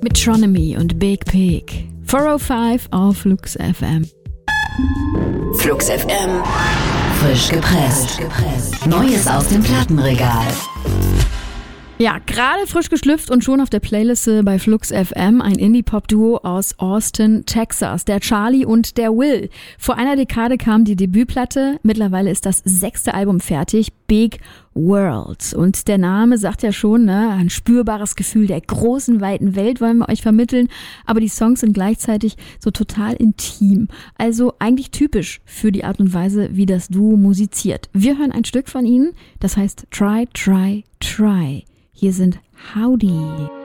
Metronomy und Big Pig. 405 auf Flux FM. Flux FM. Frisch gepresst. Neues aus dem Plattenregal. Ja, gerade frisch geschlüpft und schon auf der Playliste bei Flux FM ein Indie-Pop-Duo aus Austin, Texas, der Charlie und der Will. Vor einer Dekade kam die Debütplatte, mittlerweile ist das 6. Album fertig, Big World. Und der Name sagt ja schon, ne, ein spürbares Gefühl der großen, weiten Welt wollen wir euch vermitteln, aber die Songs sind gleichzeitig so total intim. Also eigentlich typisch für die Art und Weise, wie das Duo musiziert. Wir hören ein Stück von ihnen, das heißt Try, Try, Try. Hier sind Howdy.